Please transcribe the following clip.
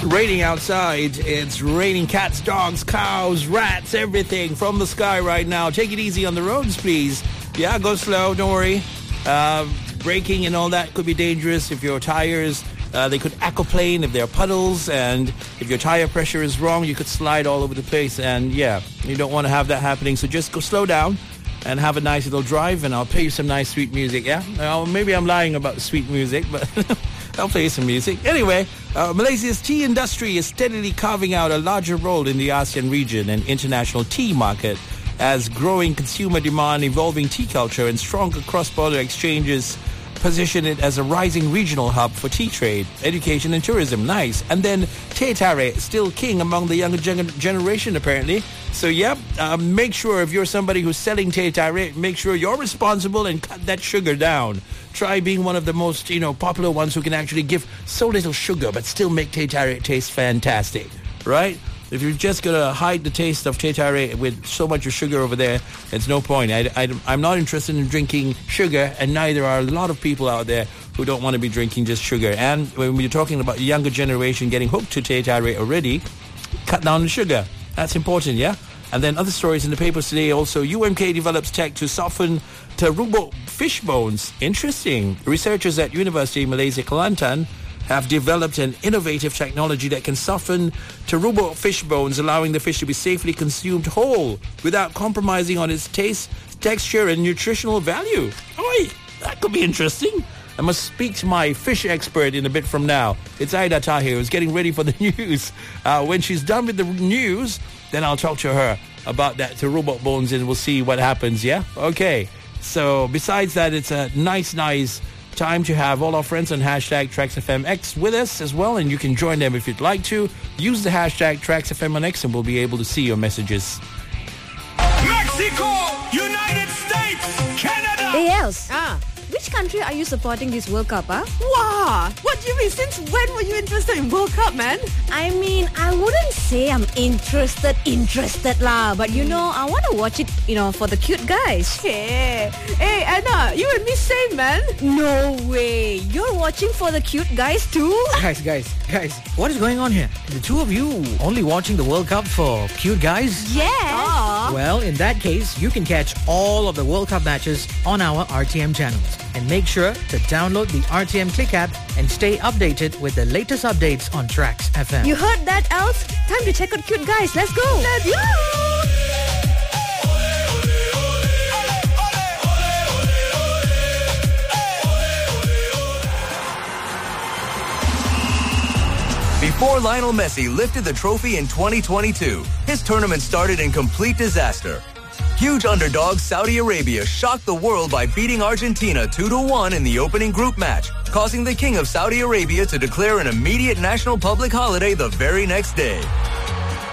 raining outside. It's raining cats, dogs, cows, rats, everything from the sky right now. Take it easy on the roads, please. Yeah, go slow. Don't worry. Braking and all that could be dangerous if your tires, they could aquaplane if there are puddles, and if your tire pressure is wrong, you could slide all over the place. And yeah, you don't want to have that happening. So just go slow down and have a nice little drive, and I'll play you some nice sweet music. Yeah, maybe I'm lying about the sweet music, but I'll play you some music. Anyway, Malaysia's tea industry is steadily carving out a larger role in the ASEAN region and international tea market, as growing consumer demand, evolving tea culture, and stronger cross-border exchanges position it as a rising regional hub for tea trade, education, and tourism. Nice. And then teh tarik, still king among the younger generation, apparently. So, yep, make sure if you're somebody who's selling teh tarik, make sure you're responsible and cut that sugar down. Try being one of the most, popular ones who can actually give so little sugar but still make teh tarik taste fantastic, right? If you're just going to hide the taste of teh tarik with so much of sugar over there, it's no point. I'm not interested in drinking sugar, and neither are a lot of people out there who don't want to be drinking just sugar. And when you're talking about the younger generation getting hooked to teh tarik already, cut down the sugar. That's important, yeah? And then other stories in the papers today also. UMK develops tech to soften terubuk fish bones. Interesting. Researchers at University of Malaysia Kelantan have developed an innovative technology that can soften terubuk fish bones, allowing the fish to be safely consumed whole without compromising on its taste, texture, and nutritional value. Oi, that could be interesting. I must speak to my fish expert in a bit from now. It's Aida Tahir, who's getting ready for the news. When she's done with the news, then I'll talk to her about that terubuk bones, and we'll see what happens, yeah? Okay. So besides that, it's a nice time to have all our friends on hashtag TraxFMX with us as well, and you can join them if you'd like to. Use the hashtag TraxFMX and we'll be able to see your messages. Mexico, United States, Canada. Hey, Els. Which country are you supporting this World Cup, Wow! What do you mean? Since when were you interested in World Cup, man? I mean, I wouldn't say I'm interested lah. But I want to watch it, for the cute guys. Hey, Anna, you and me same, man. No way. You're watching for the cute guys too? Guys, what is going on here? The two of you only watching the World Cup for cute guys? Yes. Well, in that case, you can catch all of the World Cup matches on our RTM channels. And make sure to download the RTM Click app and stay updated with the latest updates on Trax FM. You heard that, Els? Time to check out cute guys. Let's go. Let's go. Before Lionel Messi lifted the trophy in 2022, his tournament started in complete disaster. Huge underdog Saudi Arabia shocked the world by beating Argentina 2-1 in the opening group match, causing the King of Saudi Arabia to declare an immediate national public holiday the very next day.